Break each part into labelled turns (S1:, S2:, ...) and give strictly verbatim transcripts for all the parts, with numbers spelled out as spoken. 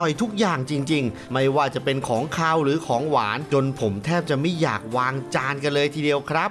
S1: ร่อยทุกอย่างจริงๆไม่ว่าจะเป็นของคาวหรือของหวานจนผมแทบจะไม่อยากวางจานกันเลยทีเดียวครับ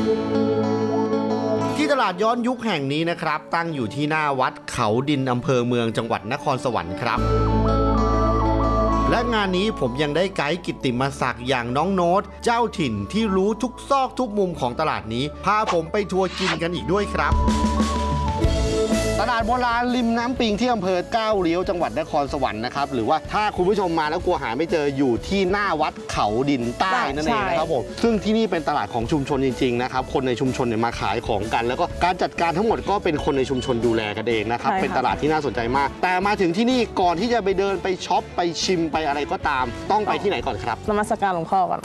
S1: ที่ตลาดย้อนยุคแห่งนี้นะครับตั้งอยู่ที่หน้าวัดเขาดินอำเภอเมืองจังหวัดนครสวรรค์ครับและงานนี้ผมยังได้ไกด์กิตติมศักดิ์อย่างน้องโน้ตเจ้าถิ่นที่รู้ทุกซอกทุกมุมของตลาดนี้พาผมไปทัวร์กินกันอีกด้วยครับตลาดโบราณริมน้ำปิงที่อำเภอก้าวเลี้ยวจังหวัดนครสวรรค์นะครับหรือว่าถ้าคุณผู้ชมมาแล้วกลัวหาไม่เจออยู่ที่หน้าวัดเขาดินใต้นั่นเองนะครับผมซึ่งที่นี่เป็นตลาดของชุมชนจริงๆนะครับคนในชุมชนเนี่ยมาขายของกันแล้วก็การจัดการทั้งหมดก็เป็นคนในชุมชนดูแลกันเองนะครับเป็นตลาดที่น่าสนใจมากแต่มาถึงที่นี่ก่อนที่จะไปเดินไปช็อปไปชิมไปอะไรก็ตามต้องไปที่ไหนก่อนครับ
S2: นมัสการหลวงพ่อก่อน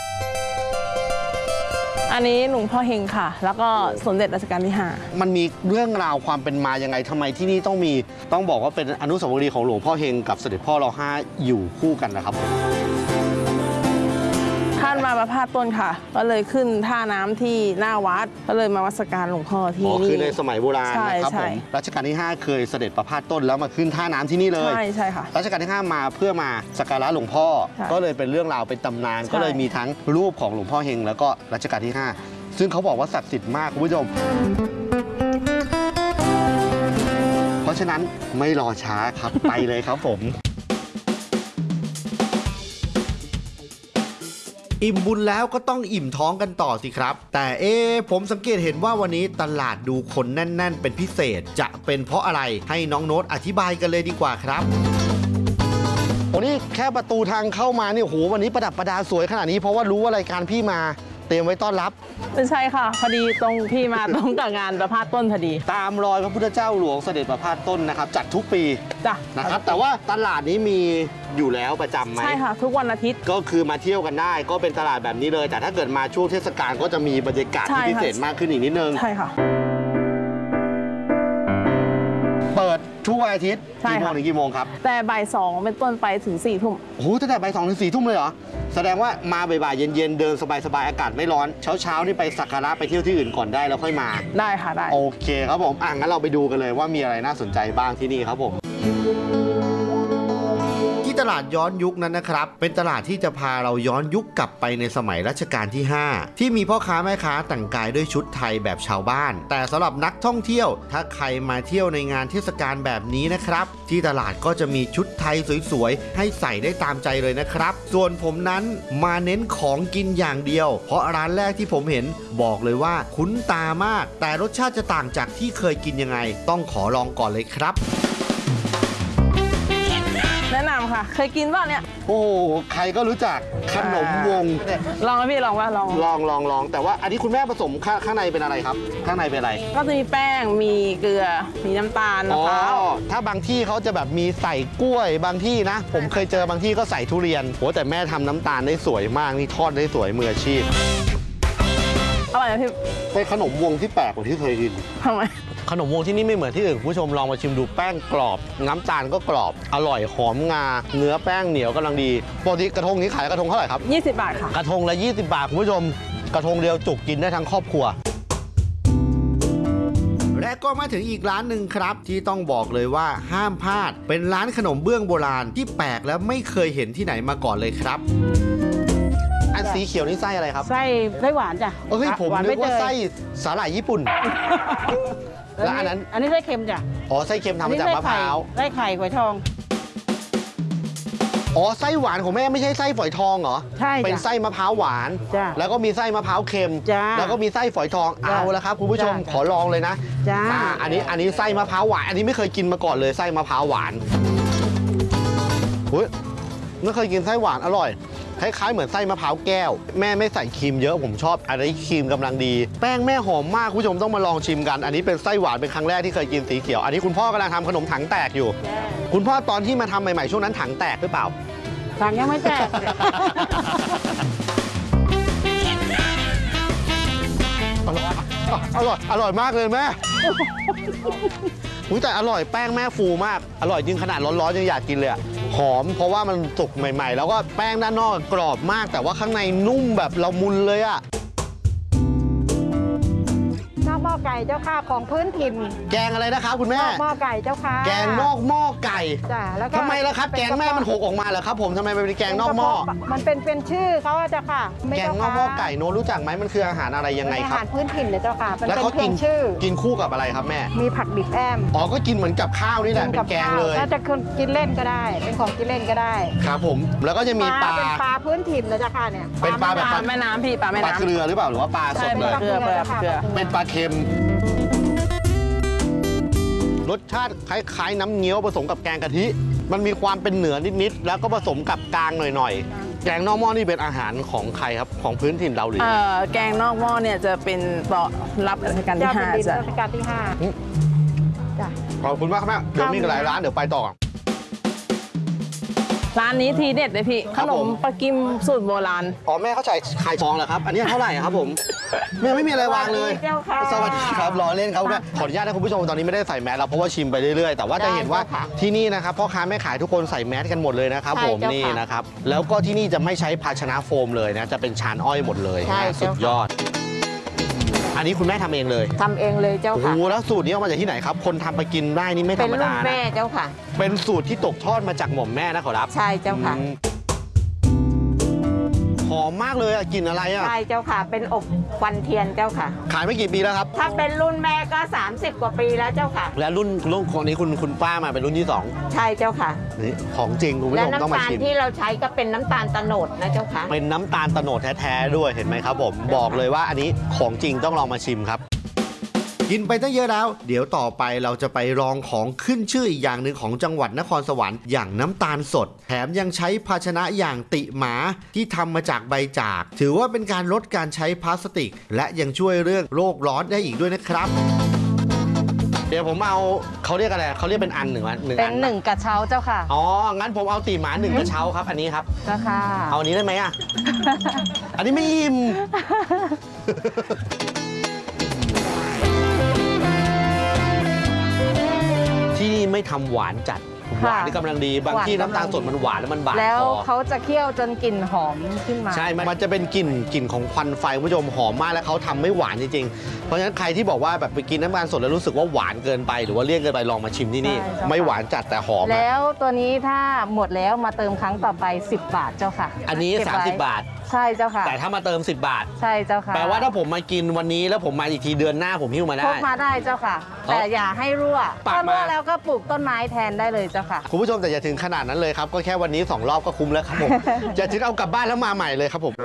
S2: อันนี้หลวงพ่อเฮงค่ะแล้วก็สมเด็จรัชกาลที่ห้า
S1: มันมีเรื่องราวความเป็นมายังไงทำไมที่นี่ต้องมีต้องบอกว่าเป็นอนุสาวรีย์ของหลวงพ่อเฮงกับเสด็จพ่อรอห้าอยู่คู่กันนะครับ
S2: ท่านมาประพาสต้นค่ะก็เลยขึ้นท่าน้ำที่หน้าวัดก็เลยมาวัดการหลวงพ่อที่นี่
S1: คือในสมัยโบราณนะครับผมรัชกาลที่ห้าเคยเสด็จประพาสต้นแล้วมาขึ้นท่าน้ำที่นี่เลย
S2: ใช่ใช่ค่ะ
S1: รัชกาลที่ห้ามาเพื่อมาสักการะหลวงพ่อก็เลยเป็นเรื่องราวเป็นตำนานก็เลยมีทั้งรูปของหลวงพ่อเฮงแล้วก็รัชกาลที่ห้าซึ่งเขาบอกว่าศักดิ์สิทธิ์มากคุณผู้ชมเพราะฉะนั้นไม่รอช้าครับไปเลยครับผมอิ่มบุญแล้วก็ต้องอิ่มท้องกันต่อสิครับแต่เอ๊ผมสังเกตเห็นว่าวันนี้ตลาดดูคนแน่นๆเป็นพิเศษจะเป็นเพราะอะไรให้น้องโน้ตอธิบายกันเลยดีกว่าครับวันนี้แค่ประตูทางเข้ามาเนี่ยโหวันนี้ประดับประดาสวยขนาดนี้เพราะว่ารู้ว่ารายการพี่มาเตรียมไว้ต้อนรับ
S2: ไม่ใช่ค่ะพอดีตรงพี่มาตรงกับงานประพาสต้นพอดี
S1: ตามรอยพระพุทธเจ้าหลวงเสด็จประพาสต้นนะครับจัดทุกปี
S2: จ้ะ
S1: นะครับแต่ว่าตลาดนี้มีอยู่แล้วประจำไหม
S2: ใช่ค่ะทุกวันอาทิตย์
S1: ก็คือมาเที่ยวกันได้ก็เป็นตลาดแบบนี้เลยแต่ถ้าเกิดมาช่วงเทศกาลก็จะมีบรรยากาศที่พิเศษมากขึ้นอีกนิดนึง
S2: ใช่ค่ะ
S1: เปิดทุกวันอาทิตย์กี่โมงถึงกี่โมงครับ
S2: แต่บ่ายสองเป็นต้นไปถึงสี่ทุ่ม
S1: โอ้โหตั้งแต่บ่ายสองถึงสี่ทุ่มเลยเหรอแสดงว่ามาบ่ายๆเย็นๆเดินสบายๆอากาศไม่ร้อนเช้าๆนี่ไปสักการะไปเที่ยวที่อื่นก่อนได้แล้วค่อยมา
S2: ได้ค่ะได้
S1: โอเคครับผมอ่ะงั้นเราไปดูกันเลยว่ามีอะไรน่าสนใจบ้างที่นี่ครับผมตลาดย้อนยุคนั้นนะครับเป็นตลาดที่จะพาเราย้อนยุคกลับไปในสมัยรัชกาลที่ห้าที่มีพ่อค้าแม่ค้าแต่งกายด้วยชุดไทยแบบชาวบ้านแต่สำหรับนักท่องเที่ยวถ้าใครมาเที่ยวในงานเทศกาลแบบนี้นะครับที่ตลาดก็จะมีชุดไทยสวยๆให้ใส่ได้ตามใจเลยนะครับส่วนผมนั้นมาเน้นของกินอย่างเดียวเพราะร้านแรกที่ผมเห็นบอกเลยว่าคุ้นตามากแต่รสชาติจะต่างจากที่เคยกินยังไงต้องขอลองก่อนเลยครับ
S2: แนะนำค่ะเคยกินป่ะเนี่ย
S1: โอ้ใครก็รู้จักขนมวง
S2: ลองไหมพี่ลองว่าลอง
S1: ลองลองลองแต่ว่าอันนี้คุณแม่ผสมข้างในเป็นอะไรครับข้างในเป็นอะไร
S2: ก็จะมีแป้งมีเกลือมีน้ำตาลมะพร้าว
S1: ถ้าบางที่เขาจะแบบมีใส่กล้วยบางที่นะผมเคยเจอบางที่ก็ใส่ทุเรียนโหแต่แม่ทำน้ำตาลได้สวยมากนี่ทอดได้สวยมืออาชีพ
S2: อร่อยนะพี่
S1: เป็นขนมวงที่แปลกกว่าที่เคยกิน
S2: ทำไม
S1: ขนมวงที่นี่ไม่เหมือนที่อื่นคุณผู้ชมลองมาชิมดูแป้งกรอบน้ำตาลก็กรอบอร่อยหอมงาเนื้อแป้งเหนียวกำลังดีปกติกระทงนี้ขายกระทงเท่าไหร่ครับ
S2: ยี่สิบบาทค่ะ
S1: กระทงละยี่สิบบาทคุณผู้ชมกระทงเดียวจุกกินได้ทั้งครอบครัวและก็มาถึงอีกร้านหนึ่งครับที่ต้องบอกเลยว่าห้ามพลาดเป็นร้านขนมเบื้องโบราณที่แปลกและไม่เคยเห็นที่ไหนมาก่อนเลยครับอันสีเขียวนี่ไส้อะไรครับ
S2: ไส้ไส้หวานจ้ะ
S1: เฮ้ยผมนึกว่าไส้สาหร่ายญี่ปุ่นแล้วอันนั้น
S2: อันนี้ไส้เค็มจ้ะ
S1: อ๋อไส้เค็มทำมาจากมะพร้าว
S2: ไส้ไข่ฝอยทอง
S1: อ๋อไส้หวานของแม่ไม่ใช่ไส้ฝอยทองเหรอ
S2: ใช่
S1: เป็นไส้มะพร้าวหวานแล้วก็มีไส้มะพร้าวเค็มแล้วก็มีไส้ฝอยทองเอาละครับคุณผู้ชมขอลองเลยนะ
S2: จ้า
S1: อันนี้อันนี้ไส้มะพร้าวหวานอันนี้ไม่เคยกินมาก่อนเลยไส้มะพร้าวหวานเฮ้ยไม่เคยกินไส้หวานอร่อยคล้ายๆเหมือนไส้มะพร้าวแก้วแม่ไม่ใส่ครีมเยอะผมชอบอันนี้ครีมกำลังดีแป้งแม่หอมมากคุณผู้ชมต้องมาลองชิมกันอันนี้เป็นไส้หวานเป็นครั้งแรกที่เคยกินสีเขียวอันนี้คุณพ่อกำลังทำขนมถังแตกอยู่คุณพ่อตอนที่มาทำใหม่ๆช่วงนั้นถังแตกหรือเปล่า
S2: ถังยังไม่แตก
S1: อร่อยอร่อยอร่อยมากเลยแม่อุ้ยแต่อร่อยแป้งแม่ฟูมากอร่อยจริงขนาดร้อนๆยังอยากกินเลยหอมเพราะว่ามันสุกใหม่ๆแล้วก็แป้งด้านนอกกรอบมากแต่ว่าข้างในนุ่มแบบละมุนเลยอะ
S2: ชอบมาก
S3: ไก่เจ้าค่ะของพื้นถิ่น
S1: แกงอะไรนะครับคุณแม่
S3: นอกหม้อไก่เจ้าค่ะ
S1: แกงนอกหม้อไก่
S3: จ้ะแล้วก็
S1: ทำไมล่ะครับแกงแม่มันหกออกมาเหรอครับผมทำไมมันเป็นแกงนอกหม้อ
S3: มันเป็นเป็นชื่อเขาอะเจ้าค่ะไม่
S1: แกง
S3: เจ้าน
S1: อกหม้อไก่
S3: ค่ะ
S1: โนรู้จักไหมมันคืออาหารอะไรยังไง
S3: เป็นอา
S1: ครั
S3: หา
S1: บ
S3: รพื้นถิ่นเลยเจ้าค่ะมัน
S1: แล้ว
S3: เป็น
S1: เขา
S3: เพี
S1: กิ
S3: ย
S1: น
S3: งชื่อ
S1: กินคู่กับอะไรครับแม่
S3: มีผักดิบแอม
S1: อ๋อก็กินเหมือนกับข้าวนี่แหละเป็นแกงเลย
S3: ถ้าจะกินเล่นก็ได้ เป็นของกินเล่นก็ได้
S1: ครับผมแล้วก็จะมีปลา
S3: เป็นปลาพื้นถิ่นเลยเจ้าค่ะเนี่ย
S1: เป็นปลาแบบ
S2: ปลาแม่น้ำพี่ปลาแม่
S1: ปลา
S2: น้ำ
S1: เกลือหรือเปล่าหรือว่าปลาส
S2: ใช่
S1: ดเลย
S2: ปลาเกลือปลาเกลือ
S1: เป็นปลาเค็ม รสชาติคล้ายๆน้ำเงี้ยวผสมกับแกงกะทิ มันมีความเป็นเหนือนิดๆแล้วก็ผสมกับกลางหน่อยๆแกงนอกหม้อนี่เป็นอาหารของใครครับของพื้นถิ่นเราหรือ
S2: เอ่อแกงนอกหม้อเนี่ยจะเป็นต่อรับราชการที่
S3: เจ้า
S2: ห้า
S3: เป็นดิน
S2: จ้ะ
S3: รัชกาลที่ห้าจ้ะ
S1: ขอบคุณมากครับแม่เดี๋ยวมีอีกหลายร้านเดี๋ยวไปต่อ
S2: ร้านนี้ทีเด็ดเลยพี่
S1: ค
S2: ข
S1: รับ
S2: น
S1: ผม
S2: มปลากิมสูตรโบราณ
S1: อ๋อแม่เข้าใจขายซองเหรอครับ อันนี้เท่าไหร่อะครับผมแม่ไม่มีอะไรวางเลย
S3: เจ้าค่ะ
S1: สวัสดีครับรอเล่นครับแม่ขออนุญาตนะคุณผู้ชมตอนนี้ไม่ได้ใส่แมสแล้วเพราะว่าชิมไปเรื่อยๆแต่ว่าจะเห็นว่า
S3: ได้ค่ะ
S1: ที่นี่นะครับพ่อค้าแม่ขายทุกคนใส่แมสกันหมดเลยนะครับ
S3: ใช่
S1: ผม
S3: เจ้าค่ะ
S1: นี่นะครับแล้วก็ที่นี่จะไม่ใช้ภาชนะโฟมเลยนะจะเป็นชานอ้อยหมดเลย
S3: ใช่
S1: นะสุด
S3: เจ้าค่ะ
S1: ยอด อันนี้คุณแม่ทำเองเลย
S3: ทำเองเลยเจ้า
S1: โอ้โห
S3: ค่ะ
S1: แล้วสูตรนี้เอามาจากที่ไหนครับคนทำไปกินได้นี่ไม่ธ
S3: เป็
S1: ร
S3: น
S1: รม
S3: รุ่
S1: ดาน
S3: แม่
S1: นะ
S3: เจ้าค่ะ
S1: เป็นสูตรที่ตกทอดมาจากหม่อมแม่นะขอรับ
S3: ใช่เจ้าค่ะ
S1: อืมหอมมากเลยอะกลิ่นอะไรอะ
S3: ใช่เจ้าค่ะ เป็นอบควันเทียนเจ้าค่ะ
S1: ขายไม่กี่ปีแล้วครับ
S3: ถ้าเป็นรุ่นแม่ก็ สามสิบ กว่าปีแล้วเจ้าค่ะ
S1: และรุ่นรุ่นของนี้คุณคุณป้ามาเป็นรุ่นที่สอง
S3: ใช่เจ้าค่ะ
S1: นี่ของจริงคุณผู้
S3: และ
S1: ชมต้อง
S3: น้ำ
S1: มา
S3: ตาล
S1: ชิม
S3: ที่เราใช้ก็เป็นน้ำตาลโตโนดนะเจ้าค่ะ
S1: เป็นน้ำตาลโตโนดแท้ๆด้วยเห็นไหมครับผมบอกเลยว่าอันนี้ของจริงต้องลองมาชิมครับ กินไปตั้งเยอะแล้ว เดี๋ยวต่อไปเราจะไปลองของขึ้นชื่ออีกอย่างหนึ่งของจังหวัดนครสวรรค์อย่างน้ำตาลสด แถมยังใช้ภาชนะอย่างติหมาที่ทำมาจากใบจาก ถือว่าเป็นการลดการใช้พลาสติก และยังช่วยเรื่องโลกร้อนได้อีกด้วยนะครับ เดี๋ยวผมเอาเขาเรียกอะไรเขาเรียกเป็นอันหนึ่งวันหนึ่ง
S3: เป็
S1: อั
S3: น
S1: น
S3: หนึ่งกระเช้าเจ้าค่ะ
S1: อ๋องั้นผมเอาติหมาหนึ่งกระเช้าครับ อันนี้ครับ
S3: เจ้าค่ะ
S1: เอาอันนี้ได้ไหมอ่ะ อันนี้ไม่อิ่ม ที่นี่ไม่ทำหวานจัด หวานนี่กำลังดี บางที่น้ำตาลสดมันหวานแล้วมันบาด
S3: แล้ว
S1: คอ
S3: เขาจะเคี่ยวจนกลิ่นหอมขึ้นมา
S1: ใช่ มันจะเป็นกลิ่นกลิ่นของควันไฟคุณผู้ชมหอมมากแล้วเขาทำไม่หวานจริงๆ เพราะฉะนั้นใครที่บอกว่าแบบไปกินน้ำตาลสดแล้วรู้สึกว่าหวานเกินไปหรือว่าเลี่ยนเกินไปลองมาชิมที่นี่
S3: ใช่เจ้าค่ะ
S1: ไม่หวานจัดแต่หอมอะ
S3: แล้วตัวนี้ถ้าหมดแล้วมาเติมครั้งต่อไปสิบบาทเจ้าค่ะ
S1: อันนี้
S3: เก็ไว้
S1: สามสิบบาท
S3: ใช่เจ้าค่ะ
S1: แต่ถ้ามาเติมสิบบาท
S3: ใช่เจ้าค่ะ
S1: แปลว่าถ้าผมมากินวันนี้แล้วผมมาอีกทีเดือนหน้าผมหิ้วมา
S3: พ
S1: ได้
S3: กมาได้เจ้าค่ะ แต่อย่าให้รั่ว
S1: ปัก
S3: ถ้ารั่ว
S1: มา
S3: แล้วก็ปลูกต้นไม้แทนได้เลยเจ้าค่ะ
S1: คุณผู้ชมแต่อย่าถึงขนาดนั้นเลยครับ ก็แค่วันนี้สองรอบก็คุ้มแล้วครับผม อย่าถึงเอากลับบ้านแล้วมาใหม่เลยครับผม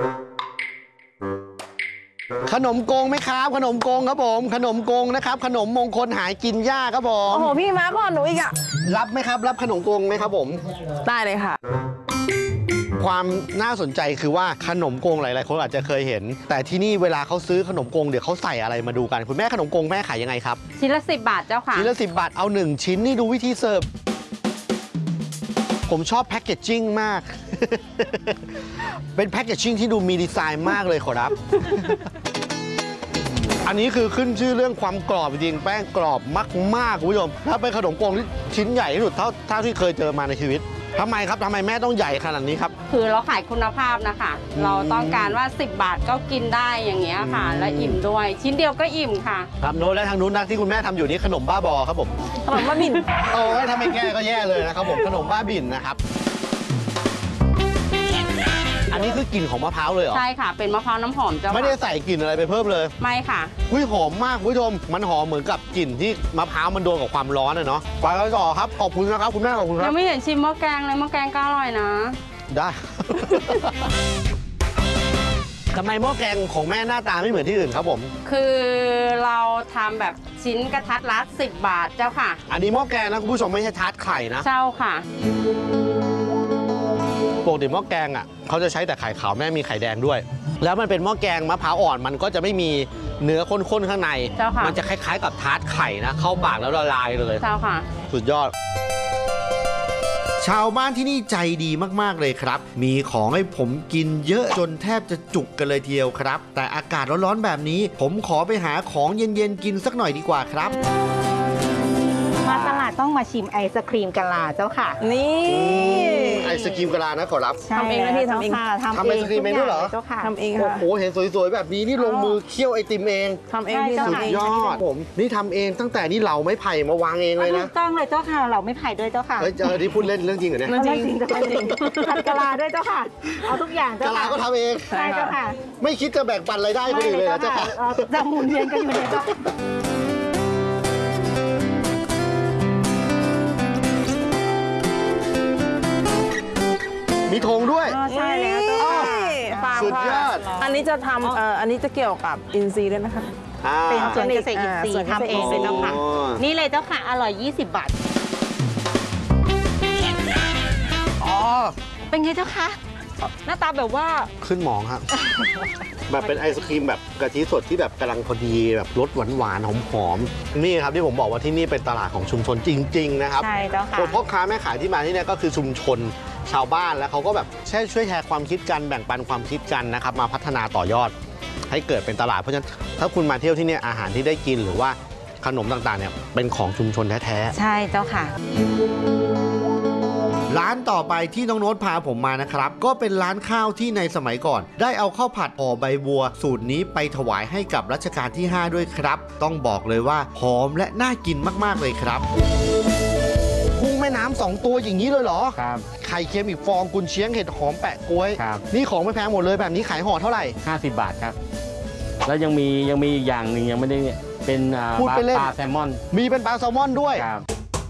S1: ขนมโกงไหมครับ ขนมโกงครับผม ขนมโกงนะครับ ขนมมงคลหายกินยากครับผม
S2: โอ้โหพี่มาก่อนหนูอีกอ่ะ
S1: รับไหมครับ รับขนมโกงไหมครับผม
S2: ได้เลยค่ะ
S1: ความน่าสนใจคือว่าขนมโกงหลายๆคนอาจจะเคยเห็น แต่ที่นี่เวลาเขาซื้อขนมโกงเดี๋ยวเขาใส่อะไรมาดูกันคุณแม่ขนมโกงแม่ขายยังไงครับ
S3: ชิ้นละสิบบาทเจ้าค่ะ
S1: ชิ้นละสิบบาทเอาหนึ่งชิ้นนี่ดูวิธีเสิร์ฟผมชอบแพคเกจจิ้งมาก เป็นแพคเกจจิ้งที่ดูมีดีไซน์มากเลยขอรับ อันนี้คือขึ้นชื่อเรื่องความกรอบจริงแป้งกรอบมากๆคุณผู้ชมถ้าเป็นขนมโกงที่ชิ้นใหญ่ที่สุดเท่าเท่าที่เคยเจอมาในชีวิตทำไมครับทำไมแม่ต้องใหญ่ขนาดนี้ครับ
S4: คือเราขายคุณภาพนะคะ
S1: อืม
S4: เราต้องการว่า สิบบาทก็กินได้อย่างเงี้ยค่ะ
S1: อืม
S4: และอิ่มด้วย ชิ้นเดียวก็อิ่มค่ะ
S1: ครับโน้ตและทางนู้นนะที่คุณแม่ทำอยู่นี่ขนมบ้าบอครับผม
S2: ขนมบ้าบิน
S1: โอ้ยถ้าไม่แก้ก็แย่เลยนะครับผมขนมบ้าบิ่นนะครับ อันนี้คือกลิ่นของมะพร้าวเลยเหรอ
S4: ใช่ค่ะ เป็นมะพร้าวน้ำหอมเจ้า
S1: ไม่ได้
S4: ค่ะ
S1: ใส่กลิ่นอะไรไปเพิ่มเลย
S4: ไม่ค่ะ
S1: อุ้ยหอมมากคุณผู้ชมมันหอมเหมือนกับกลิ่นที่มะพร้าวมันโดนกับความร้อนอะเนาะไปกันต่อครับขอบคุณนะครับคุณแม่ขอบคุณค
S4: ยั
S1: รับ
S4: งไม่เห็นชิมหม้อแกงเลยหม้อแกงก็อร่อยนะ
S1: ได้ ทำไมหม้อแกงของแม่หน้าตาไม่เหมือนที่อื่นครับผม
S4: คือเราทำแบบชิ้นกระทัดรัดสิบบาทเจ้าค่ะ
S1: อันนี้หม้อแกงนะคุณผู้ชมไม่ใช่ทาร์ตไข่นะ
S4: เจ้าค่ะ
S1: ปกติหม้อแกงอ่ะเขาจะใช้แต่ไข่ขาวแม่มีไข่แดงด้วย แล้วมันเป็นหม้อแกงมะพร้าวอ่อนมันก็จะไม่มีเนื้อข้นๆข้างใน
S4: เจ้าค่ะ
S1: มันจะคล้ายๆกับทาร์ตไข่นะเข้าปากแล้วละลายเลย
S4: เจ้าค่ะ
S1: สุดยอด ชาวบ้านที่นี่ใจดีมากๆเลยครับ มีของให้ผมกินเยอะจนแทบจะจุกกันเลยทีเดียวครับ แต่อากาศร้อนๆแบบนี้ ผมขอไปหาของเย็นๆกินสักหน่อยดีกว่าครับ
S5: มาตลาด
S3: ต้องมาชิมไอศครีมกะลาเจ้าค่ะ
S2: นี่
S1: ไอศกรีมกะลานะขอรับ
S2: ทำเองไหมพี่ทำเอง
S3: ค่ะทำ
S1: ทำไอศกรีมเองด้วยเหรอ
S3: เจ้าค่ะ
S2: ทำเอง
S1: โอ้
S2: ค่ะ
S1: โหเห็นสวยๆแบบนี้นี่ลงมือเคี่ยวไอติมเอง
S2: ทำเองพี่
S3: ใช่
S2: ทำเอง
S1: ยอดผมนี่ทำเองตั้งแต่นี่เราไม่ไผ่มาวางเองเลย
S3: ถู
S1: นะ
S3: กต้องเลยเจ้าค่ะเราไม่ไผ่ด้วยเจ้าค่ะ
S1: เฮ้ยเจอที่พูดเล่นเรื่องจริงเหรอเนี่ย
S2: เรื่องจริง
S3: เจ้าค่ะจริงผัดกะลาด้วยเจ้าค่ะเอาทุกอย่าง
S1: กะ
S3: เจ้า
S1: ลา
S3: ค่ะ
S1: ก็ทำเอง
S3: ใช่เจ้าค่ะ
S1: ไม่คิดจะแบ่งปันรายได้คนอื่นเลยเหรอเจ้าค่ะ
S3: เราจะหมุนเวียนกันอยู่ในเจ้า
S1: มีธงด้วย
S3: อ๋อใช่แล้วเจ้าค่ะ
S2: ฟาร์ม
S1: สุดยอด
S2: อันนี้จะทำเอ่ออันนี้จะเกี่ยวกับอินทรีย์ด้วยนะคะ
S1: อ่า
S3: เป็นส่วนเกษตรอินทรีย์
S2: อ่า
S3: ทำเองเลยเจ้าค่ะ
S1: อ๋อ
S3: นี่เลยเจ้าค่ะอร่อยยี่สิบบาท
S1: อ๋อ
S3: เป็นไงเจ้าคะหน้าตาแบบว่า
S1: ขึ้นหมองครับ แบบเป็นไอศครีมแบบกะทิสดที่แบบกำลังพอดีแบบรสหวานๆหอมๆนี่ครับที่ผมบอกว่าที่นี่เป็นตลาดของชุมชนจริง ๆ นะครับ
S3: ใช่เจ้าค่ะ
S1: คนพ่อค้าแม่ขายที่มาที่เนี่ยก็คือชุมชนชาวบ้านแล้วเขาก็แบบช่วยช่วยแชร์ความคิดกันแบ่งปันความคิดกันนะครับมาพัฒนาต่อยอด ให้เกิดเป็นตลาดเพราะฉะนั้นถ้าคุณมาเที่ยวที่เนี่ยอาหารที่ได้กินหรือว่าขนมต่างๆเนี่ยเป็นของชุมชนแท้ๆ
S3: ใช่เจ้าค่ะ
S1: ร้านต่อไปที่น้องโน้ตพาผมมานะครับ ก็เป็นร้านข้าวที่ในสมัยก่อน ได้เอาข้าวผัดห่อใบบัว สูตรนี้ไปถวายให้กับรัชกาลที่ ห้า ด้วยครับ ต้องบอกเลยว่าหอมและน่ากินมากๆเลยครับกุ้งแม่น้ำสองตัวอย่างนี้เลยเหรอ
S5: ครับ
S1: ไข่เค็มอีกฟองกุนเชียงเห็ดหอมแปะกล้วย
S5: ครับ
S1: นี่ของไม่แพงหมดเลยแบบนี้ขายห่อเท่าไหร่
S5: ห้าสิบบาทครับ แล้วยังมียังมีอีกอย่างหนึ่งยังไม่ได้เป็นอ่า
S1: พูด
S5: ปลา
S1: ไปเล่น
S5: ปลาแซลมอน
S1: มีเป็นปลาแซลมอนด้วย
S5: ครับ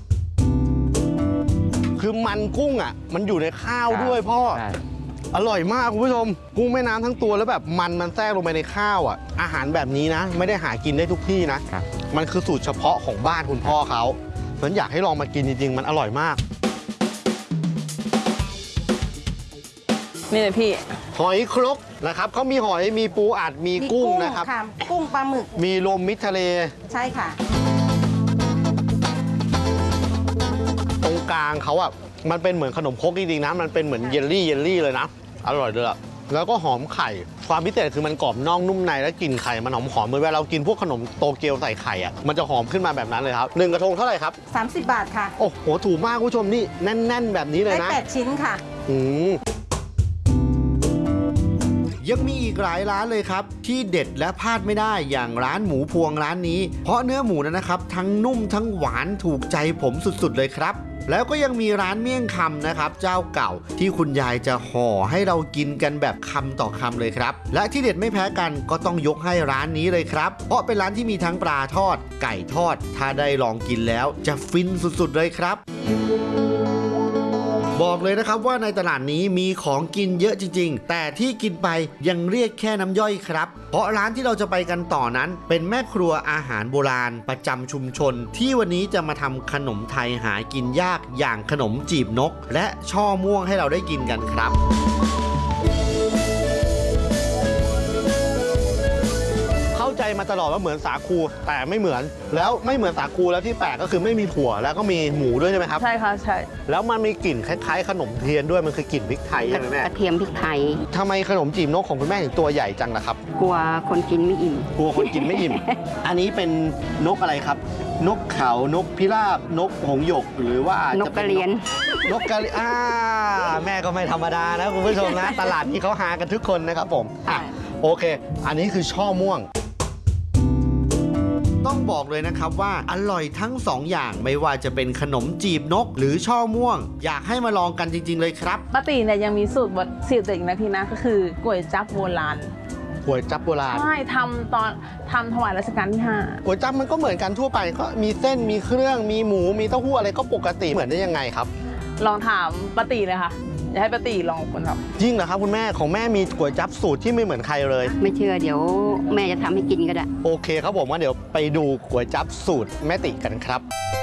S1: คือมันกุ้งอ่ะ มันอยู่ในข้าว
S5: ครับ
S1: ด้วยพ่อ
S5: ใช่
S1: อร่อยมากคุณผู้ชมกุ้งแม่น้ำทั้งตัวแล้วแบบมันมันแทรกลงไปในข้าวอ่ะ อาหารแบบนี้นะ ไม่ได้หากินได้ทุกที่นะ
S5: ครับ
S1: มันคือสูตรเฉพาะของบ้านคุณพ่อเขาฉะนั้นอยากให้ลองมากินจริงๆ มันอร่อยมาก
S2: นี่เลยพี่
S1: หอยครกนะครับเขามีหอยมีปูอัดมีกุ้งนะครับ
S3: กุ้งปลาหมึก
S1: มีรวมมิตรทะเล
S3: ใช่ค่ะ
S1: ตรงกลางเขาอ่ะมันเป็นเหมือนขนมครกจริงๆนะมันเป็นเหมือนเยลลี่เยลลี่เลยนะอร่อยเลยอะแล้วก็หอมไข่ความพิเศษคือมันกรอบนอกนุ่มในและกลิ่นไข่มันหอมหอมเหมือนเวลาเรากินพวกขนมโตเกียวใส่ไข่อ่ะมันจะหอมขึ้นมาแบบนั้นเลยครับหนึ่งกระทงเท่าไหร่ครับ
S3: สามสิบบาทค่ะ
S1: โอ้โหถูกมากคุณผู้ชมนี่แน่น ๆ แบบนี้เลย
S3: ได้
S1: นะ
S3: แปดชิ้นค่ะ
S1: อืมยังมีอีกหลายร้านเลยครับ ที่เด็ดและพลาดไม่ได้อย่างร้านหมูพวงร้านนี้ เพราะเนื้อหมูนั้นนะครับ ทั้งนุ่มทั้งหวานถูกใจผมสุดๆเลยครับ แล้วก็ยังมีร้านเมี่ยงคำนะครับ เจ้าเก่าที่คุณยายจะห่อให้เรากินกันแบบคำต่อคำเลยครับ และที่เด็ดไม่แพ้กันก็ต้องยกให้ร้านนี้เลยครับ เพราะเป็นร้านที่มีทั้งปลาทอด ไก่ทอด ถ้าได้ลองกินแล้วจะฟินสุดๆเลยครับ บอกเลยนะครับว่าในตลาดนี้มีของกินเยอะจริงๆ แต่ที่กินไปยังเรียกแค่น้ำย่อยครับ เพราะร้านที่เราจะไปกันต่อนั้น เป็นแม่ครัวอาหารโบราณประจำชุมชน ที่วันนี้จะมาทำขนมไทยหากินยากอย่างขนมจีบนก และช่อม่วงให้เราได้กินกันครับ เข้าใจมาตลอดว่าเหมือนสาคูแต่ไม่เหมือน แล้วไม่เหมือนสาคูแล้วที่แปลกก็คือไม่มีถั่วแล้วก็มีหมูด้วยใช่ไหมครับ
S2: ใช่ค่ะใช่
S1: แล้วมันมีกลิ่นคล้ายๆ ขนมเทียนด้วยมันคือกลิ่นพริกไทยใช่ไหมแม่
S6: กระเทียมพริกไทย
S1: ทำไมขนมจีบนกของคุณแม่ถึงตัวใหญ่จังล่ะครับ
S6: กลัวคนกินไม่อิ่ม
S1: กลัวคนกินไม่อิ่ม อันนี้เป็นนกอะไรครับ นกเขานกพิราบนกหงส์หยกหรือว่าน น
S6: กกระเรียน
S1: นกกระเรียนอ่าแม่ก็ไม่ธรรมดานะคุณผู้ชมนะ ตลาดนี้เขาหากันทุกคนนะครับผมอ่ะโอเค อันนี้คือช่อม่วง ต้องบอกเลยนะครับว่าอร่อยทั้งสองอย่างไม่ว่าจะเป็นขนมจีบนกหรือช่อม่วง อยากให้มาลองกันจริงๆเลยครับ
S2: ป้าตีเนี่ยยังมีสูตรบดสูตรเด็กนะพี่นะก็คือก๋วยจั๊บโบราณ
S1: ก๋วยจั๊บโบราณ
S2: ใช่ทำตอนทำถวายรัชกาลที่ห้า
S1: ก๋วยจั๊บมันก็เหมือนกันทั่วไปก็มีเส้นมีเครื่องมีหมูมีเต้าหู้อะไรก็ปกติเหมือนได้ยังไงครับ
S2: ลองถามป้าตีเลยค่ะอยากให้ป้าตีลองคนครับ
S1: จริงเหรอครับคุณแม่ของแม่มีก๋วยจั๊บสูตรที่ไม่เหมือนใครเลย
S6: ไม่เชื่อเดี๋ยวแม่จะทำให้กินก็ได้
S1: โอเคครับผมว่าเดี๋ยวไปดูก๋วยจั๊บสูตรแม่ติกันครับ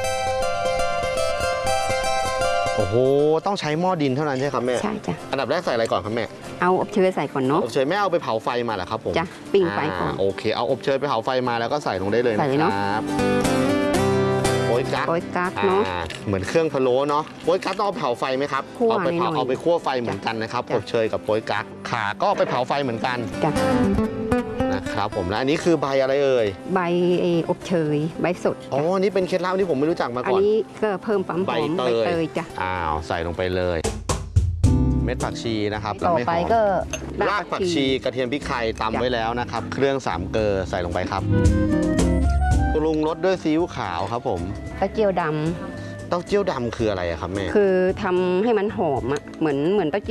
S1: โอ้โหต้องใช้หม้อดินเท่านั้นใช่ครับแม่
S6: ใช่จ้ะ
S1: อันดับแรกใส่อะไรก่อนครับแม่
S6: เอาอบเชยใส่ก่อนเนาะ
S1: อบเชยแม่เอาไปเผาไฟมาเหรอครับผม
S6: จ้ะปิ้งไฟก่อน
S1: าโอเคเอาอบเชยไปเผาไฟมาแล้วก็ใส่ลงได้เลย
S6: ใส่
S1: นะ
S6: เลย
S1: ค
S6: เนอะ
S1: รับโป๊ยกั๊ก
S6: โอ๊ยกั๊กเนาะ
S1: อ่าเหมือนเครื่องพะโล้เนาะโป๊ยกั๊กต้องเอาเผาไฟไหมครับ
S6: คั่ว
S1: เอาไปเผา
S6: หน่อยๆ
S1: เอาไปคั่วไฟเหมือนกันนะครับ
S6: จ้ะ
S1: อบเชยกับโป๊ยกั๊กขาก็เอาไปเผาไฟเหมือนกัน
S6: จ้ะ
S1: นะคครับผมแล้วอันนี้คือใบอะไรเอ่ย
S6: ใบเอ่ออบเชยใบสด
S1: อ๋ออันนี้เป็นเคล็ดลับที่ผมไม่รู้จักมา
S6: อัน
S1: ก่อน
S6: นี้ก็เพิ่มความห
S1: ใบ
S6: อม
S1: เต
S6: ใบ
S1: ย
S6: เตยจ้ะ
S1: อ้าวใส่ลงไปเลย เม็ดผักชีนะครับแล้ว
S3: ต่อ
S1: ไม่ห
S3: ไป
S1: อม
S3: ก็
S1: รากผักชีกระเทียมพริกไทยตำไว้แล้วนะครับ เครื่องสามเกลอใส่ลงไปครับปรุงรสด้วยซีอิ๊วขาวครับผม
S6: เต้าเจี้ยวด
S1: เต้าเจี้ยวดำคืออะไรอะครับแม่
S6: ำคือทำให้มันหอมอะเหมือนเหมือนเต้า